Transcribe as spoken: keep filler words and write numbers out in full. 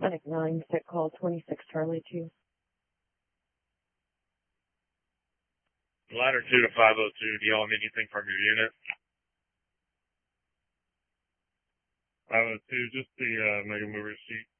Clinic nine, sick call twenty-six Charlie two. Ladder two to five oh two, do y'all need anything from your unit? five oh two, just the uh, Mega Mover sheet.